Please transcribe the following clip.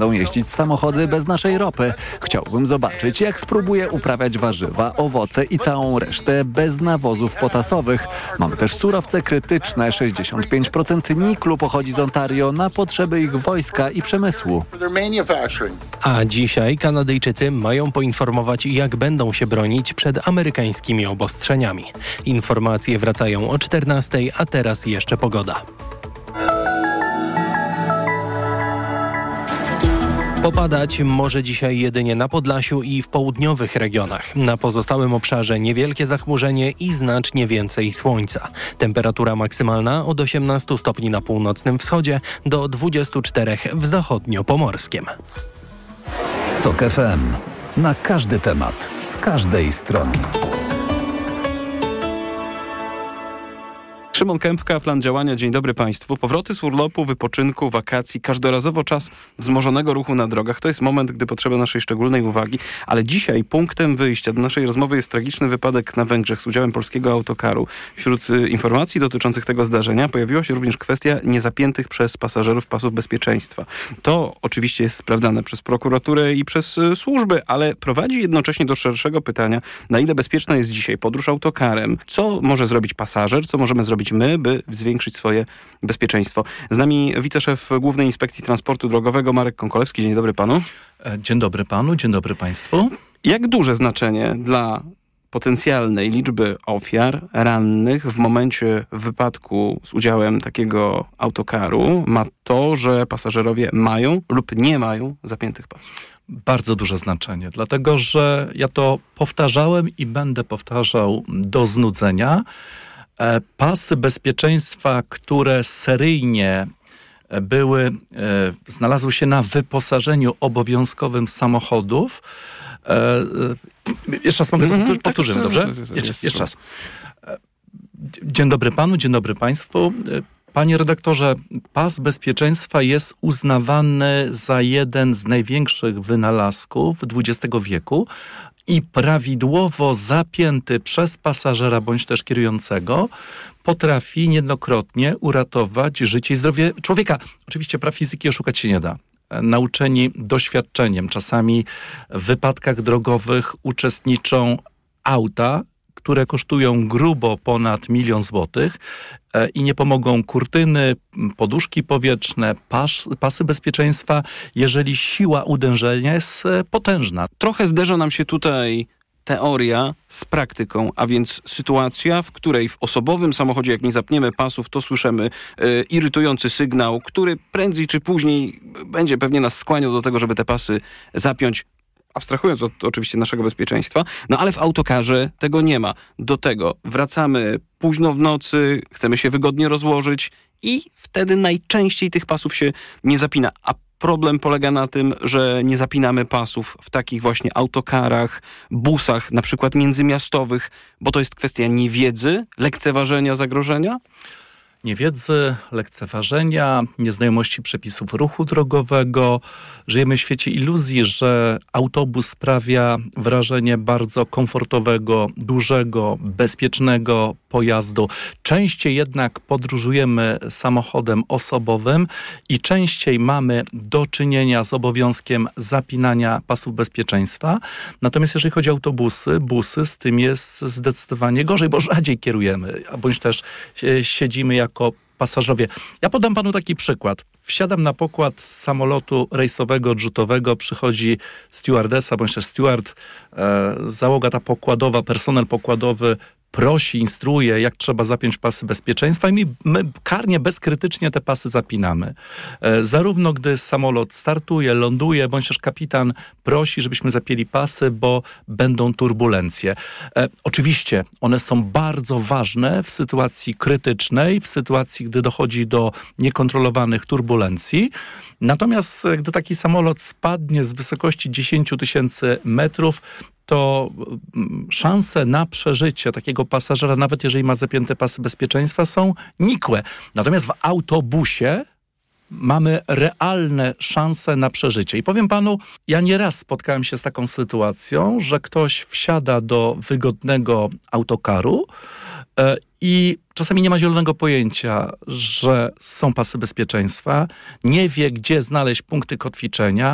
będą jeździć samochody bez naszej ropy. Chciałbym zobaczyć, jak spróbuję uprawiać warzywa, owoce i całą resztę bez nawozów potasowych. Mamy też surowce krytyczne. 65% niklu pochodzi z Ontario na potrzeby ich wojska i przemysłu. A dzisiaj Kanadyjczycy mają poinformować, jak będą się bronić przed amerykańskimi obostrzeniami. Informacje wracają o 14:00, a teraz jeszcze pogoda. Popadać może dzisiaj jedynie na Podlasiu i w południowych regionach. Na pozostałym obszarze niewielkie zachmurzenie i znacznie więcej słońca. Temperatura maksymalna od 18 stopni na północnym wschodzie do 24 w zachodniopomorskim. TOK FM. Na każdy temat, z każdej strony. Szymon Kępka, plan działania. Dzień dobry Państwu. Powroty z urlopu, wypoczynku, wakacji, każdorazowo czas wzmożonego ruchu na drogach. To jest moment, gdy potrzeba naszej szczególnej uwagi. Ale dzisiaj punktem wyjścia do naszej rozmowy jest tragiczny wypadek na Węgrzech z udziałem polskiego autokaru. Wśród informacji dotyczących tego zdarzenia pojawiła się również kwestia niezapiętych przez pasażerów pasów bezpieczeństwa. To oczywiście jest sprawdzane przez prokuraturę i przez służby, ale prowadzi jednocześnie do szerszego pytania, na ile bezpieczna jest dzisiaj podróż autokarem. Co może zrobić pasażer? Co możemy zrobić my, by zwiększyć swoje bezpieczeństwo? Z nami wiceszef Głównej Inspekcji Transportu Drogowego Marek Konkolewski. Dzień dobry panu. Dzień dobry panu, dzień dobry państwu. Jak duże znaczenie dla potencjalnej liczby ofiar, rannych w momencie wypadku z udziałem takiego autokaru ma to, że pasażerowie mają lub nie mają zapiętych pasów? Bardzo duże znaczenie, dlatego że ja to powtarzałem i będę powtarzał do znudzenia. Pasy bezpieczeństwa, które seryjnie znalazły się na wyposażeniu obowiązkowym samochodów. Jeszcze raz powtórzymy, dobrze? Jeszcze raz. Dzień dobry panu, dzień dobry państwu. Panie redaktorze, pas bezpieczeństwa jest uznawany za jeden z największych wynalazków XX wieku i prawidłowo zapięty przez pasażera bądź też kierującego potrafi niejednokrotnie uratować życie i zdrowie człowieka. Oczywiście praw fizyki oszukać się nie da. Nauczeni doświadczeniem, czasami w wypadkach drogowych uczestniczą auta, które kosztują grubo ponad 1 000 000 złotych i nie pomogą kurtyny, poduszki powietrzne, pasy bezpieczeństwa, jeżeli siła uderzenia jest potężna. Trochę zderza nam się tutaj teoria z praktyką, a więc sytuacja, w której w osobowym samochodzie, jak nie zapniemy pasów, to słyszymy irytujący sygnał, który prędzej czy później będzie pewnie nas skłaniał do tego, żeby te pasy zapiąć, abstrahując od oczywiście naszego bezpieczeństwa, no ale w autokarze tego nie ma. Do tego wracamy późno w nocy, chcemy się wygodnie rozłożyć i wtedy najczęściej tych pasów się nie zapina. A problem polega na tym, że nie zapinamy pasów w takich właśnie autokarach, busach, na przykład międzymiastowych, bo to jest kwestia niewiedzy, lekceważenia zagrożenia? Niewiedzy, lekceważenia, nieznajomości przepisów ruchu drogowego. Żyjemy w świecie iluzji, że autobus sprawia wrażenie bardzo komfortowego, dużego, bezpiecznego pojazdu. Częściej jednak podróżujemy samochodem osobowym i częściej mamy do czynienia z obowiązkiem zapinania pasów bezpieczeństwa. Natomiast jeżeli chodzi o autobusy, busy, z tym jest zdecydowanie gorzej, bo rzadziej kierujemy, bądź też siedzimy jako pasażerowie. Ja podam panu taki przykład. Wsiadam na pokład z samolotu rejsowego, odrzutowego, przychodzi stewardessa, bądź też steward, załoga ta pokładowa, personel pokładowy prosi, instruuje, jak trzeba zapiąć pasy bezpieczeństwa i my karnie, bezkrytycznie te pasy zapinamy. Zarówno gdy samolot startuje, ląduje, bądź też kapitan prosi, żebyśmy zapięli pasy, bo będą turbulencje. Oczywiście one są bardzo ważne w sytuacji krytycznej, w sytuacji, gdy dochodzi do niekontrolowanych turbulencji. Natomiast gdy taki samolot spadnie z wysokości 10 000 metrów, to szanse na przeżycie takiego pasażera, nawet jeżeli ma zapięte pasy bezpieczeństwa, są nikłe. Natomiast w autobusie mamy realne szanse na przeżycie. I powiem panu, ja nieraz spotkałem się z taką sytuacją, że ktoś wsiada do wygodnego autokaru i czasami nie ma zielonego pojęcia, że są pasy bezpieczeństwa, nie wie, gdzie znaleźć punkty kotwiczenia,